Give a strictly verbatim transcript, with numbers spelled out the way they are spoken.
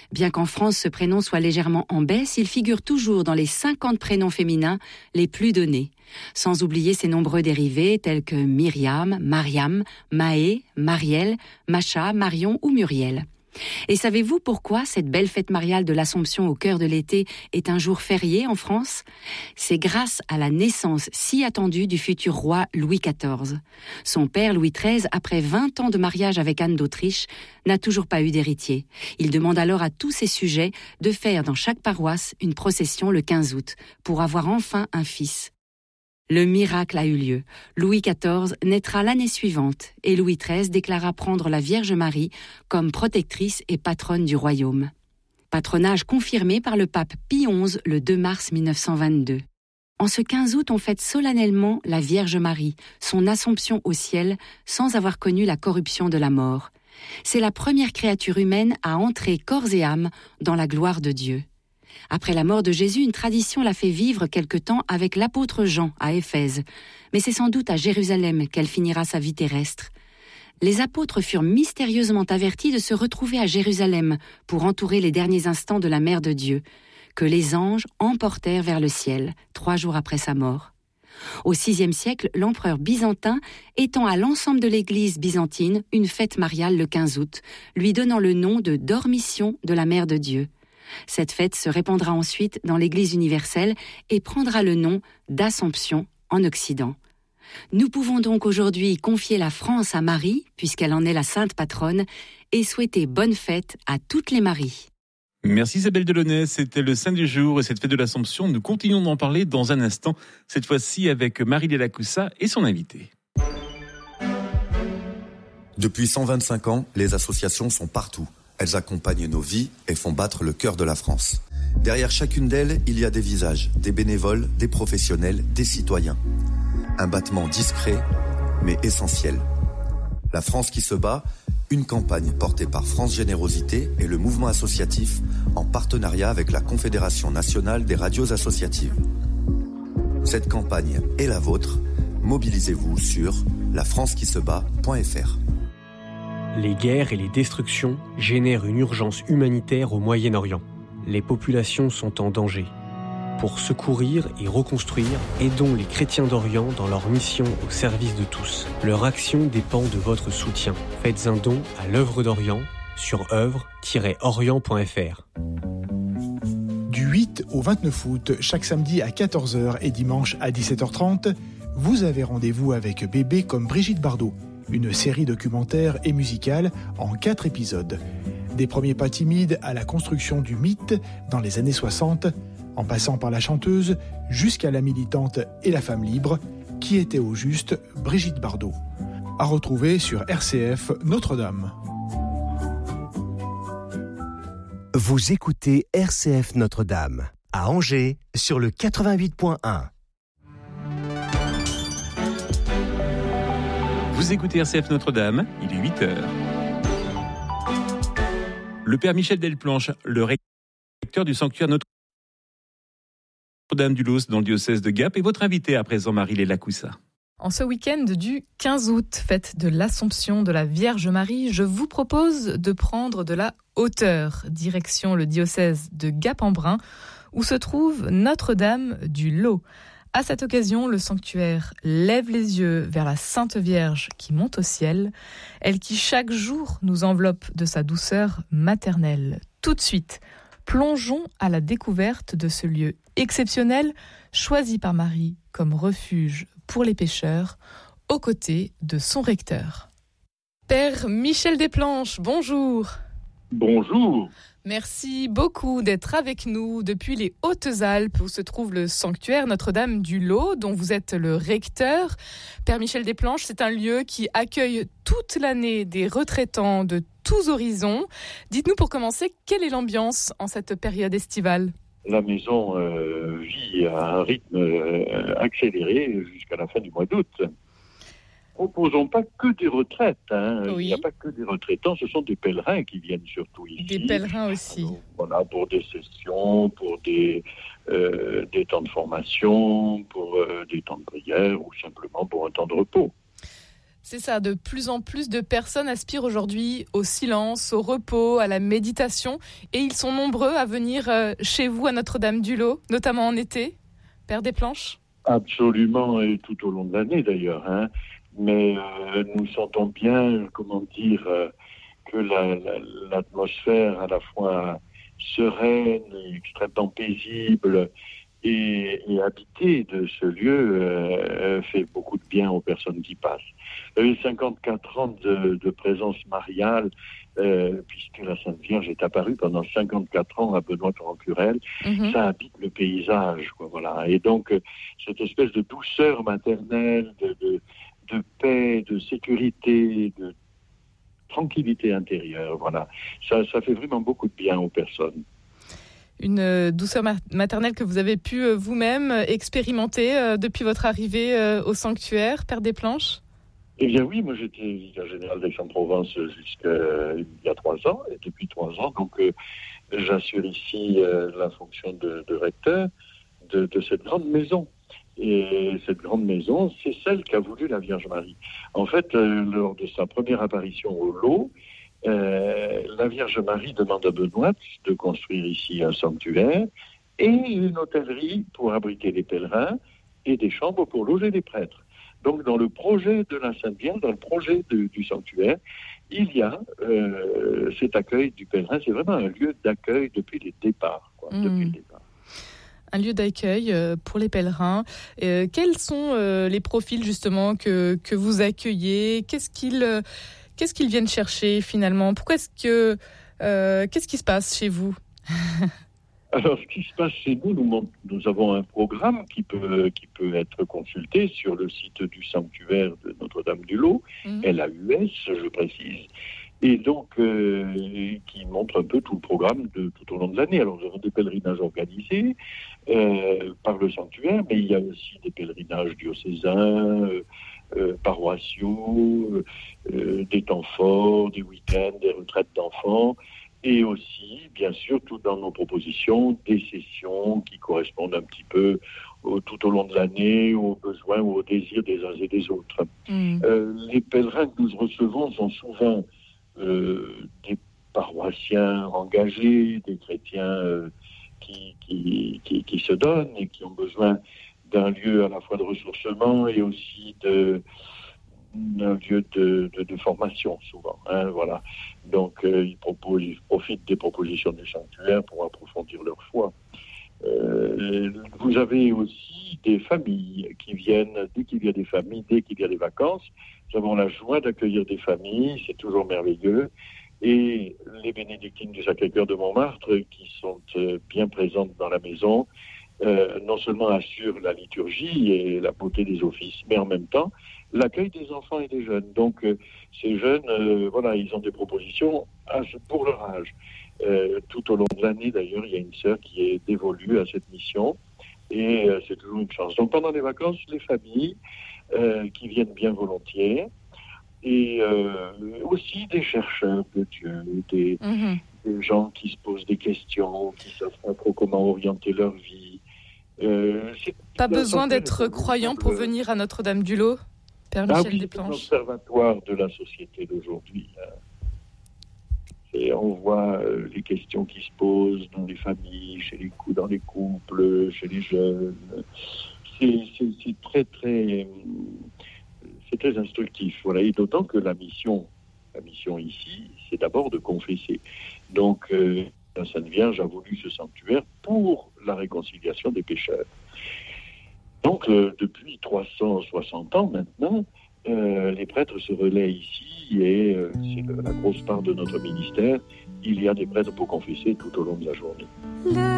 Bien qu'en France ce prénom soit légèrement en baisse, il figure toujours dans les cinquante prénoms féminins les plus donnés. Sans oublier ses nombreux dérivés tels que Myriam, Mariam, Maë, Marielle, Macha, Marion ou Muriel. Et savez-vous pourquoi cette belle fête mariale de l'Assomption au cœur de l'été est un jour férié en France ? C'est grâce à la naissance si attendue du futur roi Louis quatorze. Son père Louis treize, après vingt ans de mariage avec Anne d'Autriche, n'a toujours pas eu d'héritier. Il demande alors à tous ses sujets de faire dans chaque paroisse une procession le quinze août pour avoir enfin un fils. Le miracle a eu lieu. Louis quatorze naîtra l'année suivante et Louis treize déclara prendre la Vierge Marie comme protectrice et patronne du royaume. Patronage confirmé par le pape Pie onze le deux mars mille neuf cent vingt-deux. En ce quinze août, on fête solennellement la Vierge Marie, son assomption au ciel sans avoir connu la corruption de la mort. C'est la première créature humaine à entrer corps et âme dans la gloire de Dieu. Après la mort de Jésus, une tradition l'a fait vivre quelque temps avec l'apôtre Jean à Éphèse. Mais c'est sans doute à Jérusalem qu'elle finira sa vie terrestre. Les apôtres furent mystérieusement avertis de se retrouver à Jérusalem pour entourer les derniers instants de la Mère de Dieu, que les anges emportèrent vers le ciel, trois jours après sa mort. Au sixième siècle, l'empereur byzantin étend à l'ensemble de l'Église byzantine une fête mariale le quinze août, lui donnant le nom de Dormition de la Mère de Dieu. Cette fête se répandra ensuite dans l'Église universelle et prendra le nom d'Assomption en Occident. Nous pouvons donc aujourd'hui confier la France à Marie, puisqu'elle en est la sainte patronne, et souhaiter bonne fête à toutes les Maries. Merci Isabelle Delaunay, c'était le saint du jour et cette fête de l'Assomption. Nous continuons d'en parler dans un instant, cette fois-ci avec Marie-Léla Coussa et son invité. Depuis cent vingt-cinq ans, les associations sont partout. Elles accompagnent nos vies et font battre le cœur de la France. Derrière chacune d'elles, il y a des visages, des bénévoles, des professionnels, des citoyens. Un battement discret, mais essentiel. La France qui se bat, une campagne portée par France Générosité et le mouvement associatif en partenariat avec la Confédération nationale des radios associatives. Cette campagne est la vôtre. Mobilisez-vous sur la france qui se bat point f r. Les guerres et les destructions génèrent une urgence humanitaire au Moyen-Orient. Les populations sont en danger. Pour secourir et reconstruire, aidons les chrétiens d'Orient dans leur mission au service de tous. Leur action dépend de votre soutien. Faites un don à l'œuvre d'Orient sur œuvre tiret orient point f r. Du huit au vingt-neuf août, chaque samedi à quatorze heures et dimanche à dix-sept heures trente, vous avez rendez-vous avec Bébé comme Brigitte Bardot. Une série documentaire et musicale en quatre épisodes. Des premiers pas timides à la construction du mythe dans les années soixante, en passant par la chanteuse jusqu'à la militante et la femme libre, qui était au juste Brigitte Bardot. À retrouver sur R C F Notre-Dame. Vous écoutez R C F Notre-Dame, à Angers, sur le quatre-vingt-huit point un. Vous écoutez R C F Notre-Dame, il est huit heures. Le père Michel Delplanche, le recteur du sanctuaire Notre-Dame du Los dans le diocèse de Gap, est votre invité à présent, Marie-Léla Coussa. En ce week-end du quinze août, fête de l'Assomption de la Vierge Marie, je vous propose de prendre de la hauteur, direction le diocèse de Gap-en-Brun, où se trouve Notre-Dame du Lot. À cette occasion, le sanctuaire lève les yeux vers la Sainte Vierge qui monte au ciel, elle qui chaque jour nous enveloppe de sa douceur maternelle. Tout de suite, plongeons à la découverte de ce lieu exceptionnel choisi par Marie comme refuge pour les pécheurs, aux côtés de son recteur. Père Michel Delplanche, bonjour. Bonjour. Merci beaucoup d'être avec nous depuis les Hautes-Alpes où se trouve le sanctuaire Notre-Dame du Lot dont vous êtes le recteur. Père Michel Delplanche, c'est un lieu qui accueille toute l'année des retraitants de tous horizons. Dites-nous pour commencer, quelle est l'ambiance en cette période estivale ? La maison euh, vit à un rythme euh, accéléré jusqu'à la fin du mois d'août. Nous ne proposons pas que des retraites. Hein. Oui. Il n'y a pas que des retraitants, ce sont des pèlerins qui viennent surtout ici. Des pèlerins aussi. Alors, voilà, pour des sessions, pour des, euh, des temps de formation, pour euh, des temps de prière ou simplement pour un temps de repos. C'est ça, de plus en plus de personnes aspirent aujourd'hui au silence, au repos, à la méditation. Et ils sont nombreux à venir chez vous à Notre-Dame-du-Lot, notamment en été, Père Desplanches ? Absolument, et tout au long de l'année d'ailleurs. Hein. Mais euh, nous sentons bien, comment dire, euh, que la, la, l'atmosphère à la fois sereine, extrêmement paisible et, et habitée de ce lieu euh, fait beaucoup de bien aux personnes qui passent. Les cinquante-quatre ans de, de présence mariale, euh, puisque la Sainte Vierge est apparue pendant cinquante-quatre ans à Benoît-Torrent-Curel, mm-hmm. ça habite le paysage, quoi, voilà. Et donc, cette espèce de douceur maternelle, de, de, de paix, de sécurité, de tranquillité intérieure, voilà. Ça, ça fait vraiment beaucoup de bien aux personnes. Une douceur maternelle que vous avez pu vous-même expérimenter depuis votre arrivée au sanctuaire, Père Desplanches ? Eh bien oui, moi j'étais vicaire général d'Aix-en-Provence jusqu'à il y a trois ans, et depuis trois ans, donc euh, j'assure ici euh, la fonction de, de recteur de, de cette grande maison. Et cette grande maison, c'est celle qu'a voulu la Vierge Marie. En fait, euh, lors de sa première apparition au Lot, euh, la Vierge Marie demande à Benoît de construire ici un sanctuaire et une hôtellerie pour abriter les pèlerins et des chambres pour loger les prêtres. Donc, dans le projet de la Sainte Vierge, dans le projet de, du sanctuaire, il y a euh, cet accueil du pèlerin. C'est vraiment un lieu d'accueil depuis les départs. Quoi, mmh. depuis le départ. Un lieu d'accueil pour les pèlerins. Euh, quels sont euh, les profils, justement, que, que vous accueillez ? Qu'est-ce qu'ils, euh, qu'est-ce qu'ils viennent chercher, finalement ? Pourquoi est-ce que... Euh, qu'est-ce qui se passe chez vous ? Alors, ce qui se passe chez nous, nous, nous avons un programme qui peut, qui peut être consulté sur le site du sanctuaire de Notre-Dame-du-Lot, mmh. L A U S, je précise, et donc euh, qui montre un peu tout le programme de, tout au long de l'année. Alors, nous avons des pèlerinages organisés euh, par le sanctuaire, mais il y a aussi des pèlerinages diocésains, euh, euh, paroissiaux, euh, des temps forts, des week-ends, des retraites d'enfants, et aussi, bien sûr, tout dans nos propositions, des sessions qui correspondent un petit peu au, tout au long de l'année aux besoins ou aux désirs des uns et des autres. Mmh. Euh, les pèlerins que nous recevons sont souvent euh, des paroissiens engagés, des chrétiens euh, qui, qui, qui, qui se donnent et qui ont besoin d'un lieu à la fois de ressourcement et aussi de... un lieu de, de, de formation, souvent. Hein, voilà. Donc, euh, ils, proposent, ils profitent des propositions du sanctuaire pour approfondir leur foi. Euh, vous avez aussi des familles qui viennent, dès qu'il y a des familles, dès qu'il y a des vacances, nous avons la joie d'accueillir des familles, c'est toujours merveilleux. Et les bénédictines du Sacré-Cœur de Montmartre, qui sont euh, bien présentes dans la maison, euh, non seulement assurent la liturgie et la beauté des offices, mais en même temps, l'accueil des enfants et des jeunes. Donc, euh, ces jeunes, euh, voilà, ils ont des propositions pour leur âge. Euh, tout au long de l'année, d'ailleurs, il y a une sœur qui est dévolue à cette mission, et euh, c'est toujours une chance. Donc, pendant les vacances, les familles euh, qui viennent bien volontiers, et euh, aussi des chercheurs de Dieu, des, mmh. des gens qui se posent des questions, qui savent pas trop comment orienter leur vie. Euh, pas besoin d'être croyant pour venir à Notre-Dame-du-Lot, Père Michel ah oui, Desplanches. C'est l'observatoire de la société d'aujourd'hui. Et on voit euh, les questions qui se posent dans les familles, chez les cou- dans les couples, chez les jeunes. C'est, c'est, c'est très, très, c'est très instructif. Voilà. Et d'autant que la mission, la mission ici, c'est d'abord de confesser. Donc, euh, la Sainte Vierge a voulu ce sanctuaire pour la réconciliation des pécheurs. Donc, euh, depuis trois cent soixante ans maintenant, euh, les prêtres se relaient ici et euh, c'est la grosse part de notre ministère. Il y a des prêtres pour confesser tout au long de la journée. Le...